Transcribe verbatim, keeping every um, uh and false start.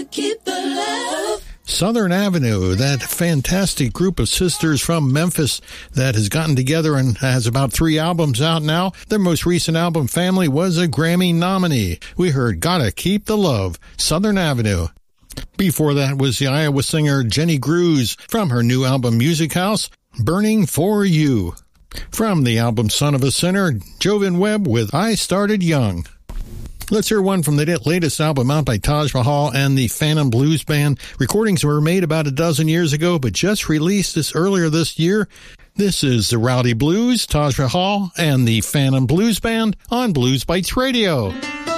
Keep the love. Southern Avenue, that fantastic group of sisters from Memphis that has gotten together and has about three albums out now. Their most recent album, Family, was a Grammy nominee. We heard Gotta Keep the Love, Southern Avenue. Before that was the Iowa singer Jenny Grews from her new album Music House, Burning for You. From the album Son of a Sinner, Jovan Webb with I Started Young. Let's hear one from the latest album out by Taj Mahal and the Phantom Blues Band. Recordings were made about a dozen years ago, but just released this earlier this year. This is the Rowdy Blues, Taj Mahal, and the Phantom Blues Band on Blues Bites Radio.